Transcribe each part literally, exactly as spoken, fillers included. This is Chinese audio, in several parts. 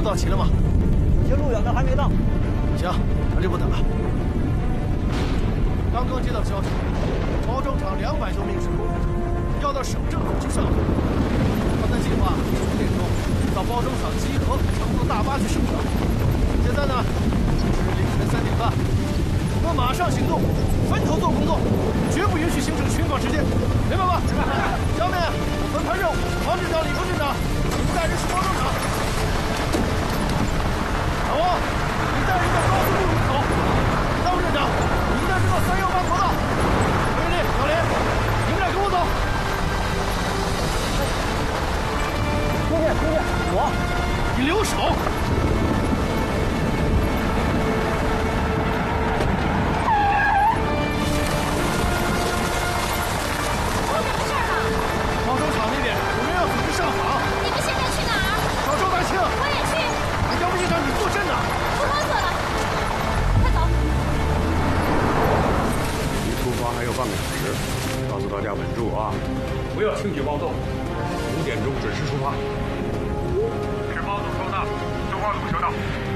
到齐了吗？ 一些路远的还没到。 行，那就不等了。刚刚接到消息，包装厂两百多名职工要到省政府去上课。他的计划是五点钟到包装厂集合，乘坐大巴去上课。现在呢是凌晨三点半，我们马上行动，分头做工作，绝不允许形成群访时间，明白吗？下面我分派任务，王镇长、李副镇长，你们带人去包装厂。老王，你带人到高速路入口。张副镇长，你带人到三幺八国道。梅丽、小林，你们俩跟我走。 兄弟，兄弟，我， 你留手。包装厂那边有人要组织上访。 你们现在去哪儿？ 找周大庆。 我也去。 要不院长你坐镇哪？ 不啰嗦了，快走。 离出发还有半个小时，告诉大家稳住啊，不要轻举妄动。五点钟准时出发。 十八组收到，中二组收到。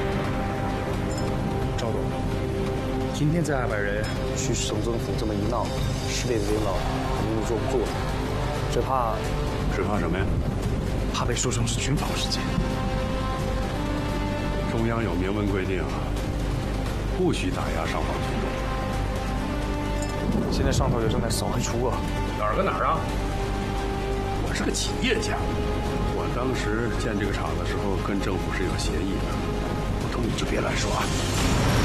赵董，今天这二百人去省政府这么一闹，市里的领导肯定是坐不住了。只怕， 只怕什么呀？ 怕被说成是群访事件。 中央有明文规定啊，不许打压上访群众。 现在上头也正在扫黑除恶。 哪儿跟哪儿啊？我是个企业家，我当时建这个厂的时候跟政府是有协议的，不懂你就别乱说啊。